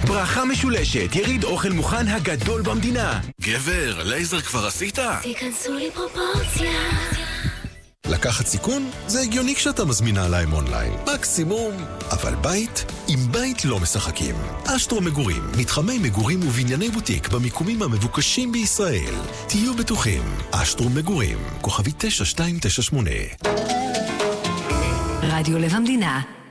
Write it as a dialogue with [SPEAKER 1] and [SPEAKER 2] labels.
[SPEAKER 1] ברכה משולשת, יריד אוכל מוכן הגדול במדינה.
[SPEAKER 2] גבר, לייזר כבר עשית?
[SPEAKER 3] תיכנסו לי פרופורציה.
[SPEAKER 4] לקחת סיכון? זה הגיוני כשאתה מזמינה עליהם אונליין. מקסימום. אבל בית? עם בית לא משחקים. אשטרו מגורים, מתחמי מגורים ובנייני בוטיק במיקומים המבוקשים בישראל. תהיו בטוחים. אשטרו מגורים, כוכבי 9298.
[SPEAKER 3] רדיו לב המדינה.